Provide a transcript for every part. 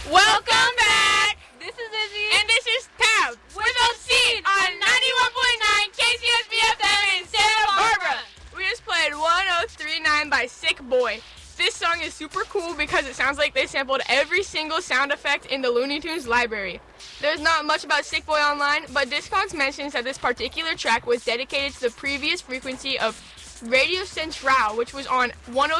Welcome back! This is Izzy. And this is Tab with Obscene on 91.9 KCSB-FM in Santa Barbara. We just played 1039 by Sick Boy. This song is super cool because it sounds like they sampled every single sound effect in the Looney Tunes library. There's not much about Sick Boy online, but Discogs mentions that this particular track was dedicated to the previous frequency of Radio Centrale, which was on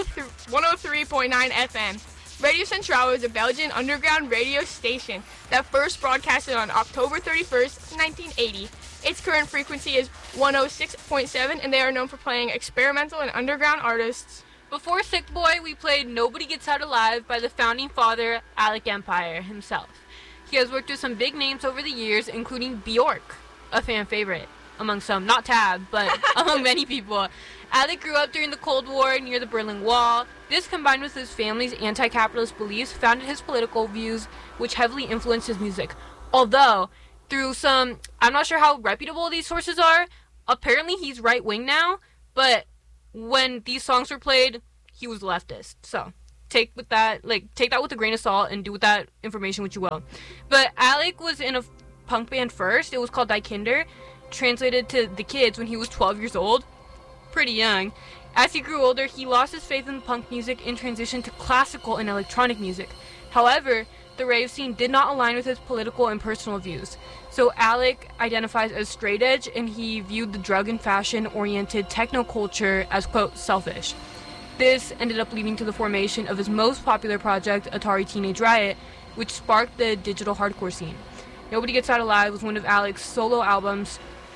103.9 FM. Radio Centrale is a Belgian underground radio station that first broadcasted on October 31st, 1980. Its current frequency is 106.7, and they are known for playing experimental and underground artists. Before Sick Boy, we played Nobody Gets Out Alive by the founding father, Alec Empire himself. He has worked with some big names over the years, including Bjork, a fan favorite among some, not Tab, but among many people. Alec grew up during the Cold War near the Berlin Wall. This, combined with his family's anti-capitalist beliefs, founded his political views, which heavily influenced his music. Although, through some, I'm not sure how reputable these sources are, apparently he's right-wing now, but when these songs were played, he was leftist. So, take that with a grain of salt and do with that information what you will. But Alec was in a punk band first. It was called Die Kinder, translated to The Kids, when he was 12 years old. Pretty young. As he grew older, he lost his faith in punk music and transitioned to classical and electronic music. However, the rave scene did not align with his political and personal views. So Alec identifies as straight edge, and he viewed the drug and fashion-oriented techno culture as, quote, selfish. This ended up leading to the formation of his most popular project, Atari Teenage Riot, which sparked the digital hardcore scene. Nobody Gets Out Alive was from one of Alec's solo albums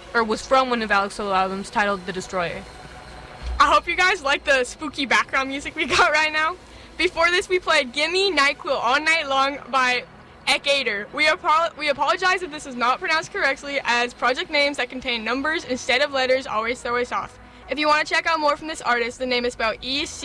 titled The Destroyer. I hope you guys like the spooky background music we got right now. Before this, we played Gimme NyQuil All Night Long by Ekater. We apologize if this is not pronounced correctly, as project names that contain numbers instead of letters always throw us off. If you want to check out more from this artist, the name is spelled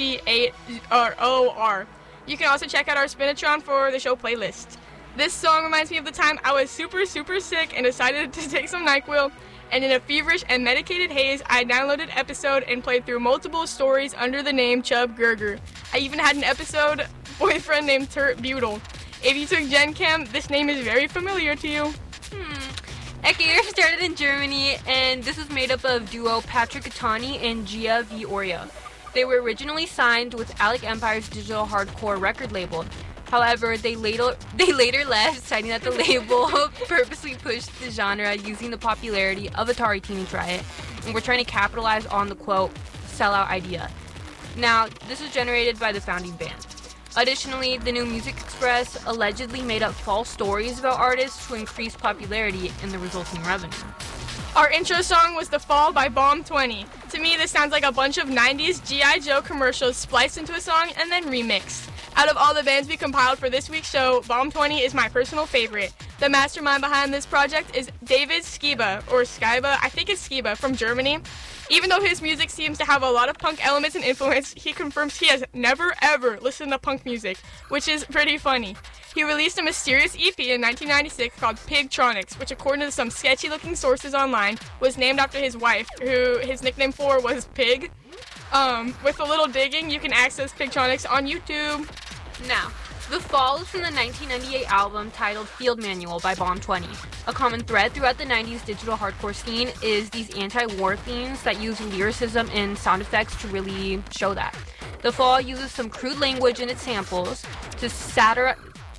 E-C-A-R-O-R. You can also check out our Spinatron for the show playlist. This song reminds me of the time I was super sick and decided to take some NyQuil. And in a feverish and medicated haze, I downloaded episode and played through multiple stories under the name Chub Gerger. I even had an episode boyfriend named Turt Butel. If you took Gen Chem, this name is very familiar to you. Ekater started in Germany, and this was made up of duo Patrick Gattani and Gia V. Oria. They were originally signed with Alec Empire's digital hardcore record label. However, they later left, citing that the label purposely pushed the genre using the popularity of Atari Teenage Riot, and were trying to capitalize on the, quote, sellout idea. Now, this was generated by the founding band. Additionally, the New Music Express allegedly made up false stories about artists to increase popularity and the resulting revenue. Our intro song was The Fall by Bomb 20. To me, this sounds like a bunch of 90s G.I. Joe commercials spliced into a song and then remixed. Out of all the bands we compiled for this week's show, Bomb 20 is my personal favorite. The mastermind behind this project is David Skiba, or Skiba, I think it's Skiba, from Germany. Even though his music seems to have a lot of punk elements and influence, he confirms he has never ever listened to punk music, which is pretty funny. He released a mysterious EP in 1996 called Pigtronics, which according to some sketchy looking sources online, was named after his wife, who his nickname for was Pig. With a little digging, you can access Pigtronics on YouTube. Now, The Fall is from the 1998 album titled Field Manual by Bomb 20. A common thread throughout the 90s digital hardcore scene is these anti-war themes that use lyricism and sound effects to really show that. The Fall uses some crude language in its samples to satirize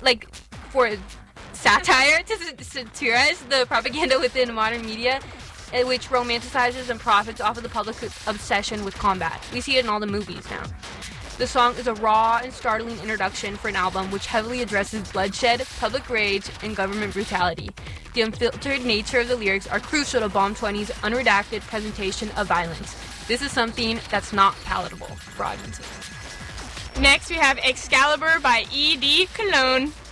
the propaganda within modern media, which romanticizes and profits off of the public's obsession with combat. We see it in all the movies now. The song is a raw and startling introduction for an album which heavily addresses bloodshed, public rage, and government brutality. The unfiltered nature of the lyrics are crucial to Bomb 20's unredacted presentation of violence. This is something that's not palatable for audiences. Next, we have Excalibur by E.D. Cologne.